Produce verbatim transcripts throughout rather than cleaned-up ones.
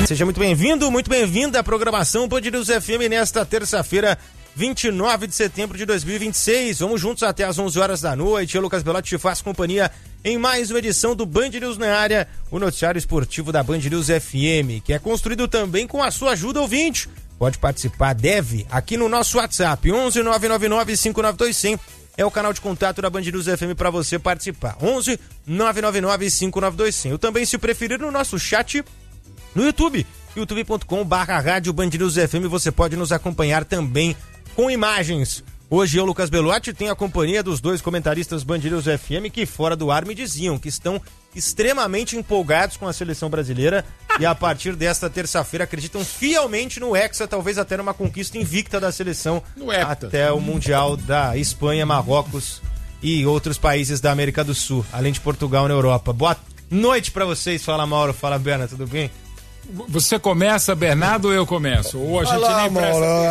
Seja muito bem-vindo, muito bem-vinda à programação Band News F M nesta terça-feira, vinte e nove de setembro de dois mil e vinte e seis. Vamos juntos até às onze horas da noite. Eu, Lucas Belotti, te faço companhia em mais uma edição do Band News na área, o noticiário esportivo da Band News F M, que é construído também com a sua ajuda, ouvinte. Pode participar, deve, aqui no nosso WhatsApp, onze nove nove nove cinco nove dois zero zero. É o canal de contato da Band News F M para você participar. onze nove nove nove cinco nove dois zero zero. Também, se preferir, no nosso chat no YouTube, youtube ponto com barra rádio Band News F M, você pode nos acompanhar também com imagens. Hoje eu, Lucas Belotti, tenho a companhia dos dois comentaristas Band News F M que fora do ar me diziam que estão extremamente empolgados com a seleção brasileira e a partir desta terça-feira acreditam fielmente no Hexa, talvez até numa conquista invicta da seleção até o Mundial da Espanha, Marrocos e outros países da América do Sul, além de Portugal na Europa. Boa noite pra vocês. Fala, Mauro. Fala, Berna. Tudo bem? Você começa, Bernardo, ou eu começo? Ou a gente Olá, nem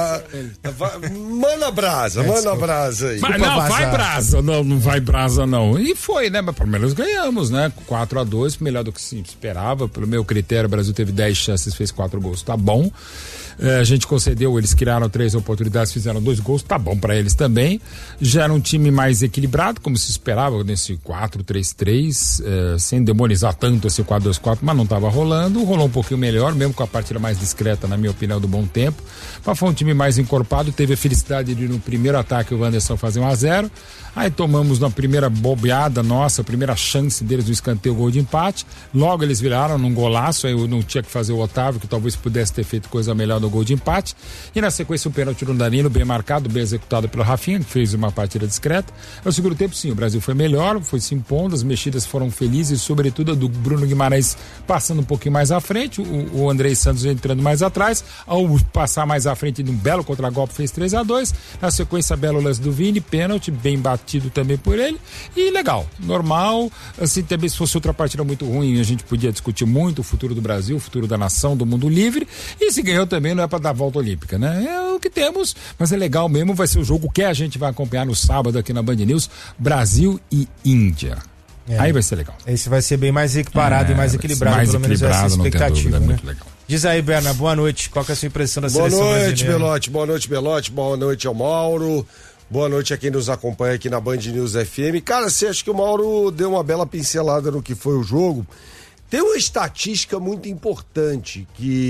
presta... Manda brasa, é, manda brasa aí. Mas não, vazar. vai brasa. Não, não vai brasa, não. E foi, né? Mas pelo menos ganhamos, né? quatro a dois, melhor do que se esperava. Pelo meu critério, o Brasil teve dez chances, fez quatro gols. Tá bom. É, a gente concedeu, eles criaram três oportunidades, fizeram dois gols, tá bom pra eles também. Já era um time mais equilibrado, como se esperava, nesse quatro três três, é, sem demonizar tanto esse quatro dois quatro, mas não tava rolando. Rolou um pouquinho melhor, mesmo com a partida mais discreta, na minha opinião, do bom tempo. Mas foi um time mais encorpado, teve a felicidade de no primeiro ataque o Wanderson fazer um a zero. Aí tomamos na primeira bobeada nossa, a primeira chance deles do escanteio, o gol de empate. Logo eles viraram num golaço, aí eu não tinha que fazer o Otávio, que talvez pudesse ter feito coisa melhor no gol de empate. E na sequência o pênalti do Danilo, bem marcado, bem executado pelo Rafinha, que fez uma partida discreta. No segundo tempo, sim, o Brasil foi melhor, foi se impondo, as mexidas foram felizes, sobretudo a do Bruno Guimarães passando um pouquinho mais à frente, o, o Andrei Santos entrando mais atrás. Ao passar mais à frente de um belo contragolpe, fez três a dois. Na sequência, belo lance do Vini, pênalti, bem batido também por ele, e legal, normal, assim, também se fosse outra partida muito ruim, a gente podia discutir muito o futuro do Brasil, o futuro da nação, do mundo livre, e se ganhou também não é para dar volta olímpica, né? É o que temos, mas é legal mesmo, vai ser o jogo que a gente vai acompanhar no sábado aqui na Band News, Brasil e Índia. É. Aí vai ser legal. Esse vai ser bem mais equiparado é, e mais equilibrado, mais pelo menos essa expectativa, dúvida, né? Muito legal. Diz aí, Berna, boa noite, qual que é a sua impressão da boa seleção noite, brasileira? Belotti, boa noite, Belotti, boa noite ao Mauro. Boa noite a quem nos acompanha aqui na Band News F M. Cara, você acha que o Mauro deu uma bela pincelada no que foi o jogo? Tem uma estatística muito importante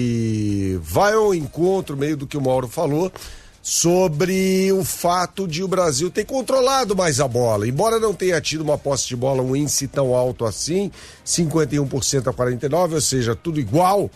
que vai ao encontro meio do que o Mauro falou sobre o fato de o Brasil ter controlado mais a bola. Embora não tenha tido uma posse de bola, um índice tão alto assim, cinquenta e um por cento a quarenta e nove por cento, ou seja, tudo igual,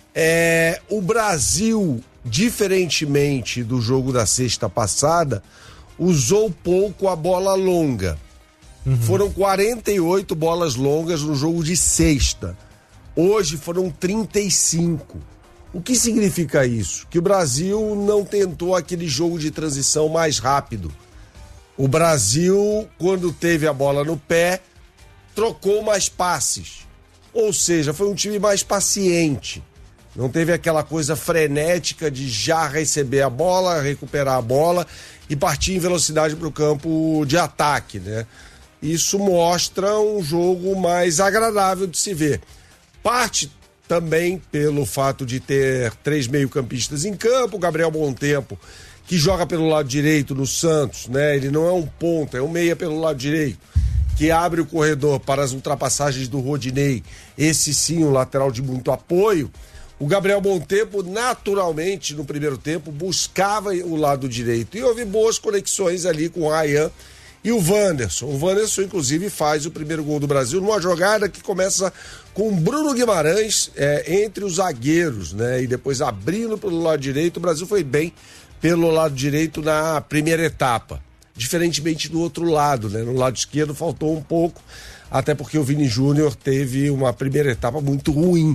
é, o Brasil, diferentemente do jogo da sexta passada, usou pouco a bola longa. Uhum. Foram quarenta e oito bolas longas no jogo de sexta. Hoje foram trinta e cinco. O que significa isso? Que o Brasil não tentou aquele jogo de transição mais rápido. O Brasil, quando teve a bola no pé, trocou mais passes. Ou seja, foi um time mais paciente. Não teve aquela coisa frenética de já receber a bola, recuperar a bola e partir em velocidade para o campo de ataque, né? Isso mostra um jogo mais agradável de se ver. Parte também pelo fato de ter três meio-campistas em campo, Gabriel Montempo, que joga pelo lado direito no Santos, né? Ele não é um ponta, é um meia pelo lado direito, que abre o corredor para as ultrapassagens do Rodinei. Esse sim, um lateral de muito apoio. O Gabriel Montempo, naturalmente, no primeiro tempo, buscava o lado direito. E houve boas conexões ali com o Ryan e o Wanderson. O Wanderson, inclusive, faz o primeiro gol do Brasil numa jogada que começa com o Bruno Guimarães é, entre os zagueiros, né? E depois abrindo pelo lado direito. O Brasil foi bem pelo lado direito na primeira etapa. Diferentemente do outro lado, né? No lado esquerdo faltou um pouco, até porque o Vini Júnior teve uma primeira etapa muito ruim.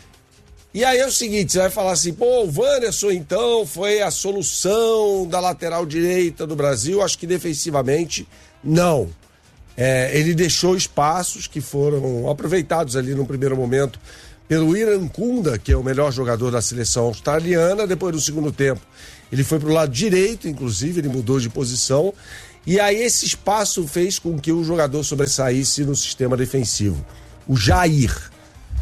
E aí é o seguinte, você vai falar assim, pô, o Wanderson então foi a solução da lateral direita do Brasil? Acho que defensivamente não. É, ele deixou espaços que foram aproveitados ali no primeiro momento pelo Irankunda, que é o melhor jogador da seleção australiana. Depois do segundo tempo ele foi pro lado direito, inclusive ele mudou de posição, e aí esse espaço fez com que o jogador sobressaísse no sistema defensivo, o Jair.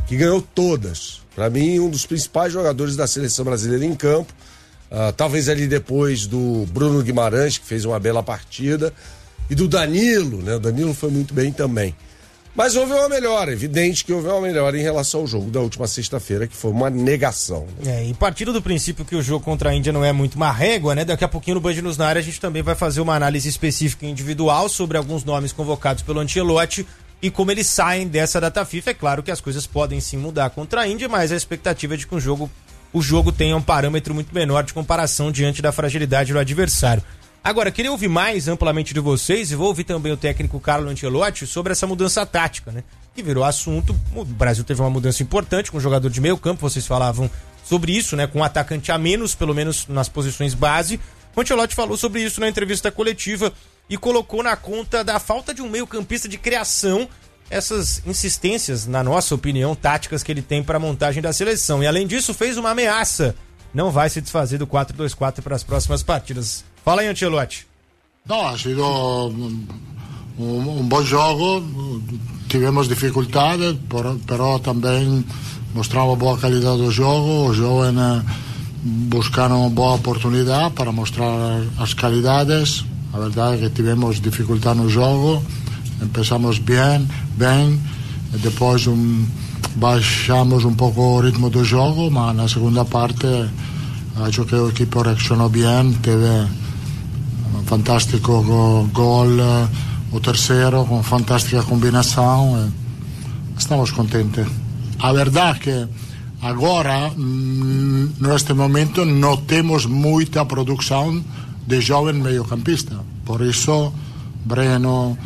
que ganhou todas. Para mim, um dos principais jogadores da seleção brasileira em campo. Uh, talvez ali depois do Bruno Guimarães, que fez uma bela partida, e do Danilo, né? O Danilo foi muito bem também. Mas houve uma melhora, evidente que houve uma melhora em relação ao jogo da última sexta-feira, que foi uma negação. Né? É, e partindo do princípio que o jogo contra a Índia não é muito uma régua, né? Daqui a pouquinho no Band News na área a gente também vai fazer uma análise específica e individual sobre alguns nomes convocados pelo Ancelotti e como eles saem dessa data FIFA. É claro que as coisas podem sim mudar contra a Índia, mas a expectativa é de que um jogo, o jogo tenha um parâmetro muito menor de comparação diante da fragilidade do adversário. Agora, queria ouvir mais amplamente de vocês e vou ouvir também o técnico Carlo Ancelotti sobre essa mudança tática, né? Que virou assunto. O Brasil teve uma mudança importante com o jogador de meio campo, vocês falavam sobre isso, né? Com um atacante a menos, pelo menos nas posições base. O Ancelotti falou sobre isso na entrevista coletiva e colocou na conta da falta de um meio campista de criação essas insistências, na nossa opinião, táticas que ele tem para a montagem da seleção. E além disso, fez uma ameaça. Não vai se desfazer do quatro dois quatro para as próximas partidas. Fala aí, Ancelotti. No, ha sido un, un bom jogo, tivemos dificuldades, pero também mostramos boa qualidade do jogo, os jovens buscaram boa oportunidade para mostrar as qualidades. A verdade é que tivemos dificuldade no jogo, começamos bem, bem, e depois um, baixamos um pouco o ritmo do jogo, mas na segunda parte acho que o equipo reaccionou bem, teve fantástico gol, o terceiro com fantástica combinação. Estamos contentes. A verdade é que agora, neste momento, não temos muita produção de jovem meio-campista. Por isso, Breno,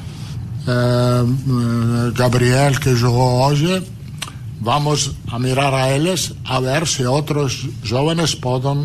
eh, Gabriel, que jogou hoje, vamos a mirar a eles a ver se outros jovens podem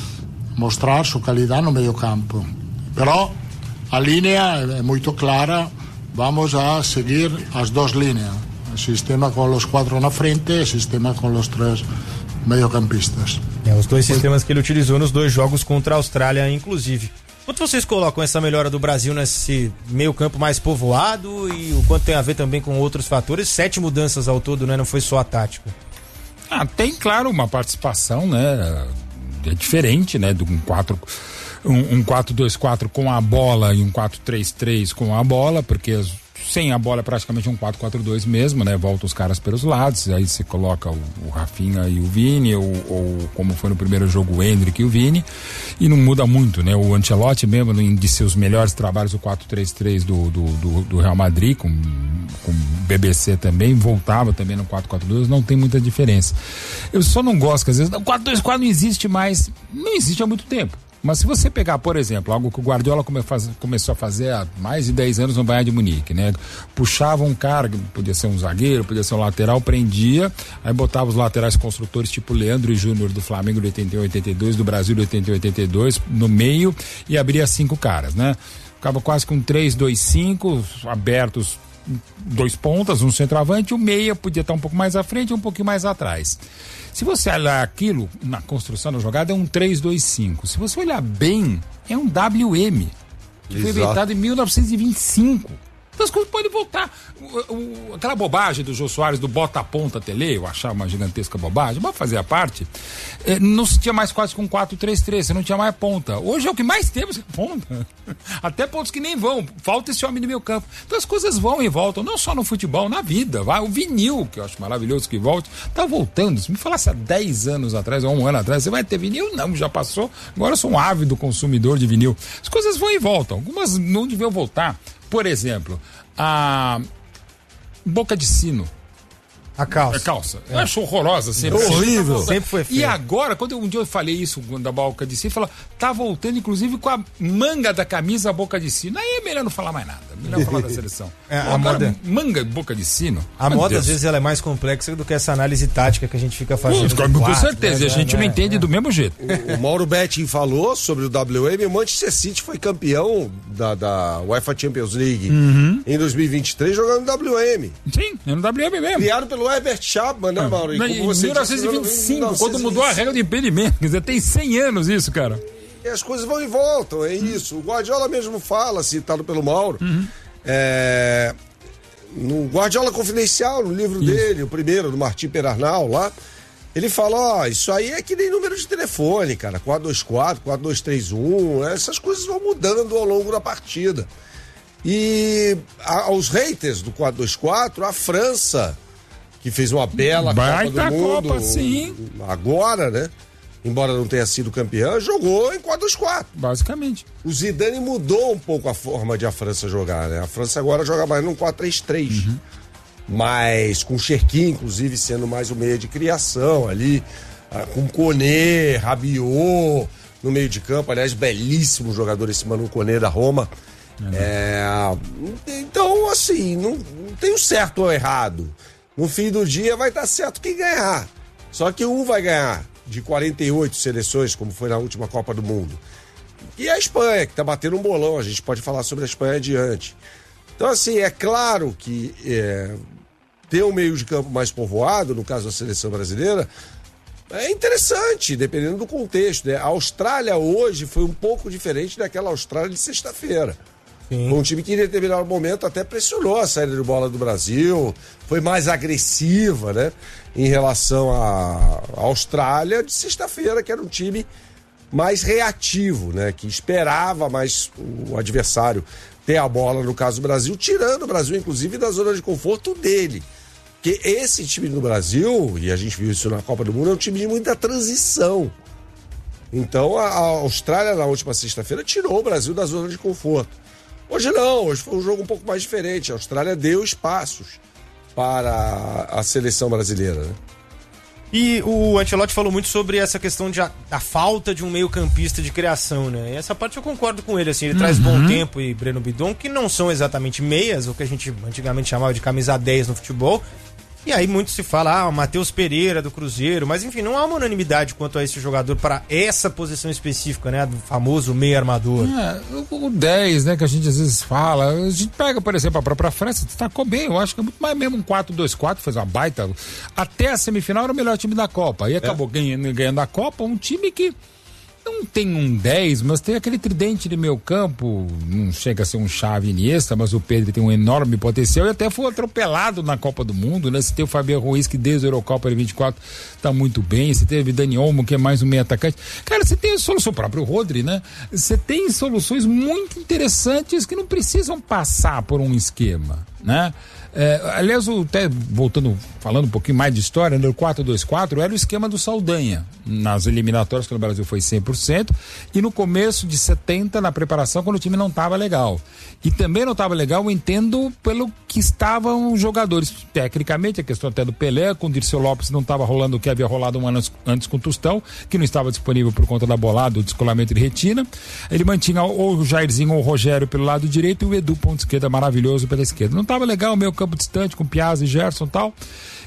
mostrar sua qualidade no meio-campo. Però a linha é muito clara, vamos a seguir as duas linhas, o sistema com os quatro na frente e o sistema com os três meio-campistas. É, os dois sistemas que ele utilizou nos dois jogos contra a Austrália, inclusive. Quanto vocês colocam essa melhora do Brasil nesse meio-campo mais povoado e o quanto tem a ver também com outros fatores? Sete mudanças ao todo, né? Não foi só a tática. Ah, tem, claro, uma participação, né? É diferente, né? De um quatro... Um, um quatro dois quatro com a bola e um quatro três três com a bola, porque as, sem a bola é praticamente um quatro quatro dois mesmo, né? Volta os caras pelos lados, aí você coloca o, o Rafinha e o Vini, ou, ou como foi no primeiro jogo o Endrick e o Vini, e não muda muito, né? O Ancelotti mesmo, de seus melhores trabalhos, o quatro três três do, do, do, do Real Madrid, com, com B B C também, voltava também no quatro quatro dois, não tem muita diferença. Eu só não gosto que às vezes, o quatro dois quatro não existe mais, não existe há muito tempo. Mas se você pegar, por exemplo, algo que o Guardiola come faz, começou a fazer há mais de dez anos no Bayern de Munique, né? Puxava um cara, podia ser um zagueiro, podia ser um lateral, prendia, aí botava os laterais construtores tipo Leandro e Júnior do Flamengo de oitenta e um, oitenta e dois, do Brasil de oitenta e um, oitenta e dois, no meio, e abria cinco caras, né? Ficava quase com três dois cinco, abertos, dois pontas, um centroavante, o meia podia estar um pouco mais à frente e um pouquinho mais atrás. Se você olhar aquilo na construção da jogada, é um três dois cinco. Se você olhar bem, é um W M, que Exato. Foi inventado em mil novecentos e vinte e cinco. Então as coisas podem voltar. O, o, aquela bobagem do Jô Soares do bota a ponta tele, eu achava uma gigantesca bobagem, mas fazia parte. É, não se tinha mais quase com quatro três três, você não tinha mais ponta. Hoje é o que mais temos, é ponta. Até pontos que nem vão. Falta esse homem no meio campo. Então as coisas vão e voltam, não só no futebol, na vida. Vai. O vinil, que eu acho maravilhoso que volte, tá voltando. Se me falasse há dez anos atrás, ou um ano atrás, você vai ter vinil? Não, já passou. Agora eu sou um ávido consumidor de vinil. As coisas vão e voltam. Algumas não deviam voltar. Por exemplo, a boca de sino. A calça. A calça. É. Eu acho horrorosa. Sempre. É horrível. Sempre foi feio. E agora, quando eu, um dia eu falei isso da boca de sino, falou, tá voltando inclusive com a manga da camisa a boca de sino. Aí é melhor não falar mais nada. Melhor falar da seleção. É, a moda... Manga boca de sino. A moda, Deus. Às vezes, ela é mais complexa do que essa análise tática que a gente fica fazendo. Com, com quatro, certeza. Né? E a gente né? não entende é. do mesmo jeito. O, o Mauro Betting falou sobre o W M. O Manchester City foi campeão da, da UEFA Champions League uhum. em dois mil e vinte e três jogando no W M. Sim, é no W M mesmo. Criado pelo Herbert Chapman, né, Mauro? Em mil novecentos e vinte e cinco, quando mudou a regra de impedimento. Quer dizer, tem cem anos isso, cara. E as coisas vão e voltam, é isso. O Guardiola mesmo fala, citado pelo Mauro. Uhum. É... no Guardiola Confidencial, no livro Isso. dele, o primeiro, do Martim Perarnal, lá, ele fala, ó, isso aí é que nem número de telefone, cara, quatro dois quatro, quatro dois três um, essas coisas vão mudando ao longo da partida. E a, aos haters do quatro dois quatro, a França, que fez uma bela Vai Copa do Mundo, Copa, sim. agora, né? Embora não tenha sido campeã, jogou em quatro dois quatro. Basicamente. O Zidane mudou um pouco a forma de a França jogar, né? A França agora joga mais num quatro três três. Uhum. Mas com o Cherki, inclusive, sendo mais o meio de criação ali, com Koné, Rabiot no meio de campo. Aliás, belíssimo jogador esse Manu Koné da Roma. Uhum. É... Então, assim, não, não tem o certo ou errado. No fim do dia vai estar certo quem ganhar. Só que um vai ganhar de quarenta e oito seleções, como foi na última Copa do Mundo. E a Espanha, que está batendo um bolão. A gente pode falar sobre a Espanha adiante. Então, assim, é claro que é, ter um meio de campo mais povoado, no caso da seleção brasileira, é interessante, dependendo do contexto, né? A Austrália hoje foi um pouco diferente daquela Austrália de sexta-feira. Sim. Foi um time que, em determinado momento, até pressionou a saída de bola do Brasil, foi mais agressiva, né? Em relação à Austrália de sexta-feira, que era um time mais reativo, né? Que esperava mais o adversário ter a bola, no caso do Brasil, tirando o Brasil, inclusive, da zona de conforto dele. Porque esse time do Brasil, e a gente viu isso na Copa do Mundo, é um time de muita transição. Então, a Austrália, na última sexta-feira, tirou o Brasil da zona de conforto. Hoje não, hoje foi um jogo um pouco mais diferente. A Austrália deu espaços para a seleção brasileira, né? E o Ancelotti falou muito sobre essa questão de a, a falta de um meio-campista de criação, né? E essa parte eu concordo com ele, assim, ele uhum. traz Bom Tempo e Breno Bidon, que não são exatamente meias, o que a gente antigamente chamava de camisa dez no futebol. E aí muito se fala, ah, o Matheus Pereira do Cruzeiro, mas enfim, não há uma unanimidade quanto a esse jogador para essa posição específica, né, do famoso meio armador. É, o, o dez, né, que a gente às vezes fala, a gente pega, por exemplo, a própria França, destacou bem, eu acho que é muito mais mesmo um quatro dois quatro, fez uma baita, até a semifinal era o melhor time da Copa, aí acabou é. ganhando, ganhando a Copa, um time que não tem um dez, mas tem aquele tridente de meio campo, não chega a ser um Xavi Iniesta, mas o Pedro tem um enorme potencial e até foi atropelado na Copa do Mundo, né? Você tem o Fabiano Ruiz, que desde a Eurocopa de vinte e quatro tá muito bem, você teve Dani Olmo, que é mais um meio atacante. Cara, você tem a solução, o próprio Rodri, né? Você tem soluções muito interessantes que não precisam passar por um esquema, né? É, aliás, até voltando, falando um pouquinho mais de história, no quatro dois quatro era o esquema do Saldanha, nas eliminatórias, quando o Brasil foi cem por cento, e no começo de setenta, na preparação, quando o time não estava legal. E também não estava legal, eu entendo, pelo que estavam os jogadores. Tecnicamente, a questão até do Pelé, com o Dirceu Lopes não estava rolando o que havia rolado um ano antes com o Tostão, que não estava disponível por conta da bolada, do descolamento de retina. Ele mantinha ou o Jairzinho ou o Rogério pelo lado direito e o Edu, ponto esquerda, maravilhoso pela esquerda. Não estava legal o meio campo distante, com Piazza e Gerson e tal.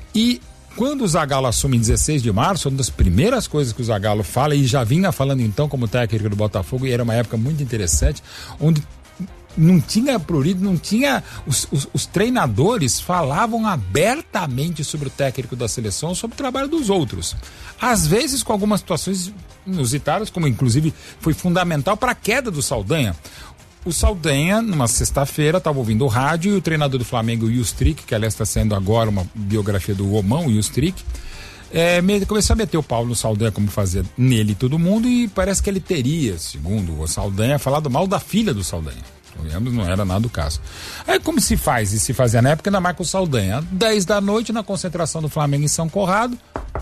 E quando o Zagallo assume em dezesseis de março, uma das primeiras coisas que o Zagallo fala, e já vinha falando então como técnico do Botafogo, e era uma época muito interessante, onde não tinha prurido, não tinha. Os, os, os treinadores falavam abertamente sobre o técnico da seleção, sobre o trabalho dos outros. Às vezes com algumas situações inusitadas, como inclusive foi fundamental para a queda do Saldanha. O Saldanha, numa sexta-feira, estava ouvindo o rádio e o treinador do Flamengo, o Justric, que aliás está sendo agora uma biografia do Romão, o Justric, é, começou a meter o pau no Saldanha, como fazia nele e todo mundo, e parece que ele teria, segundo o Saldanha, falado mal da filha do Saldanha. Não era nada do caso. Aí como se faz, e se fazia na época, ainda mais com o Saldanha, dez da noite, na concentração do Flamengo em São Corrado,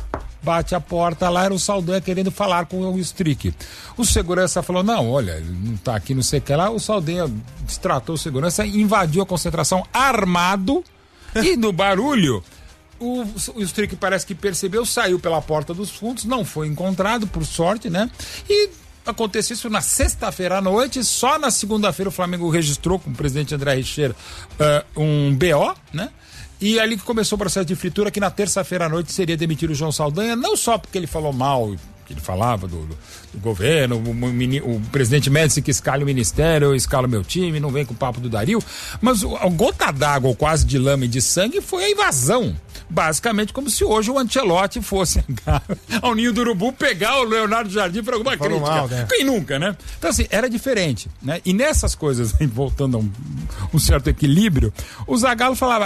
bate a porta lá, era o Saldanha querendo falar com o Strick. O segurança falou, não, olha, ele não tá aqui, não sei o que lá. O Saldanha destratou o segurança, invadiu a concentração armado e no barulho o, o Strick parece que percebeu, saiu pela porta dos fundos, não foi encontrado, por sorte, né? E aconteceu isso na sexta-feira à noite, só na segunda-feira o Flamengo registrou com o presidente André Richeiro uh, um B O, né? E ali que começou o processo de fritura, que na terça-feira à noite seria demitir o João Saldanha, não só porque ele falou mal, que ele falava do, do, do governo, o, o, o presidente Médici que escala o ministério, eu escalo meu time, não vem com o papo do Dario, mas o, a gota d'água, ou quase de lama e de sangue, foi a invasão. Basicamente como se hoje o Ancelotti fosse ao Ninho do Urubu pegar o Leonardo Jardim para alguma Falou crítica. Mal, né? Quem nunca, né? Então assim, era diferente, né? E nessas coisas, voltando a um, um certo equilíbrio, o Zagallo falava,